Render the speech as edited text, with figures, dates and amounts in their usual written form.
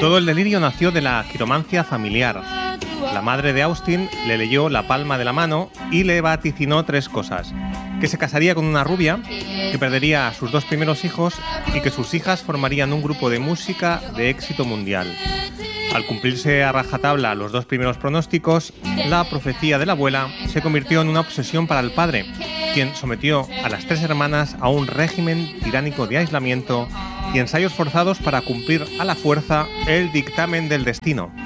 Todo el delirio nació de la quiromancia familiar. La madre de Austin le leyó la palma de la mano y le vaticinó 3 cosas: que se casaría con una rubia, que perdería a sus 2 primeros hijos y que sus hijas formarían un grupo de música de éxito mundial. Al cumplirse a rajatabla los 2 primeros pronósticos, la profecía de la abuela se convirtió en una obsesión para el padre, quien sometió a las 3 hermanas a un régimen tiránico de aislamiento y ensayos forzados para cumplir a la fuerza el dictamen del destino.